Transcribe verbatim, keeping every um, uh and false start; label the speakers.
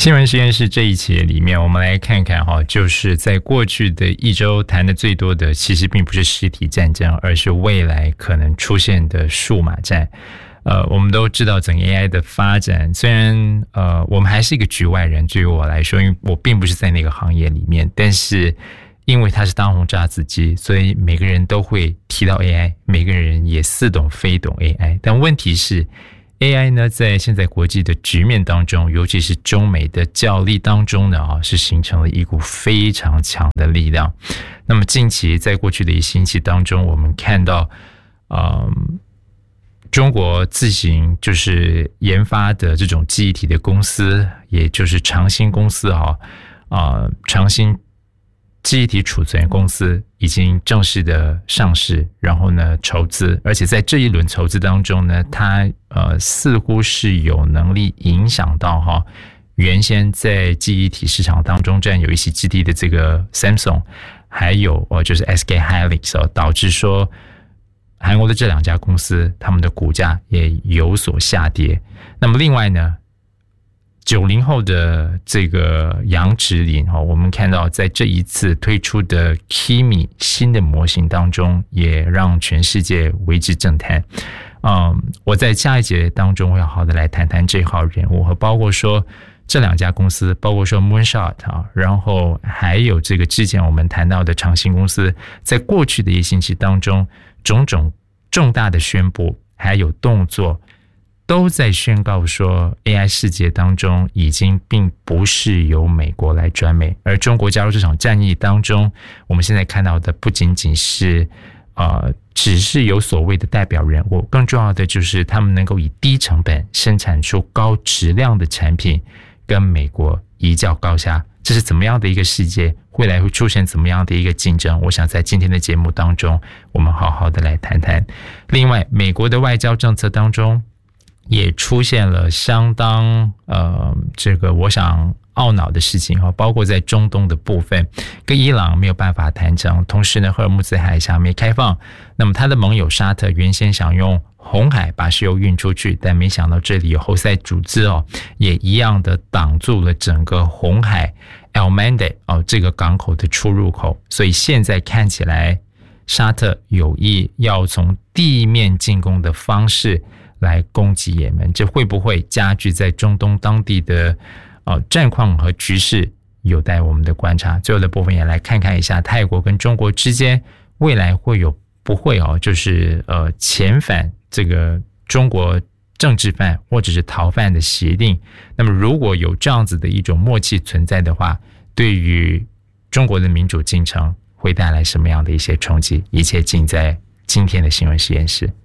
Speaker 1: 新闻实验室这一期里面，我们来看看哈，就是在过去的一周谈的最多的，其实并不是实体战争，而是未来可能出现的数码战。呃，我们都知道整个 A I 的发展，虽然呃我们还是一个局外人，对于我来说，因为我并不是在那个行业里面，但是因为它是当红炸子鸡，所以每个人都会提到 A I， 每个人也似懂非懂 A I。但问题是 A I 呢，在现在国际的局面当中，尤其是中美的角力当中呢，啊，是形成了一股非常强的力量。那么近期在过去的一星期当中，我们看到，嗯。中国自行就是研发的这种记忆体的公司，也就是长兴公司哈啊、呃，长兴记忆体储存公司已经正式的上市，然后呢筹资，而且在这一轮筹资当中呢，它呃似乎是有能力影响到哈原先在记忆体市场当中占有一席之地的这个 Samsung， 还有呃就是 S K Hynix 哦，导致说。韩国的这两家公司，他们的股价也有所下跌。那么另外呢，九零后的这个杨植林，我们看到在这一次推出的 Kimi 新的模型当中，也让全世界为之震撼。嗯，我在下一节当中会好好的来谈谈这号人物，和包括说这两家公司，包括说 Moonshot 啊，然后还有这个之前我们谈到的长兴公司，在过去的一星期当中。种种重大的宣布还有动作都在宣告说 A I 世界当中已经并不是由美国来专美，而中国加入这场战役当中，我们现在看到的不仅仅是呃，只是有所谓的代表人物，更重要的就是他们能够以低成本生产出高质量的产品，跟美国一较高下。这是怎么样的一个世界？未来会出现怎么样的一个竞争？我想在今天的节目当中，我们好好的来谈谈。另外，美国的外交政策当中也出现了相当呃，这个我想懊恼的事情，包括在中东的部分，跟伊朗没有办法谈成，同时呢，赫尔木兹海峡没开放。那么他的盟友沙特原先想用红海把石油运出去，但没想到这里有侯塞组织哦，也一样的挡住了整个红海 El Mande 哦这个港口的出入口，所以现在看起来沙特有意要从地面进攻的方式来攻击也门，这会不会加剧在中东当地的呃战况和局势，有待我们的观察。最后的部分也来看看一下泰国跟中国之间未来会有不会哦，就是呃遣返这个中国政治犯或者是逃犯的协定。那么如果有这样子的一种默契存在的话，对于中国的民主进程会带来什么样的一些冲击？一切尽在今天的新闻实验室。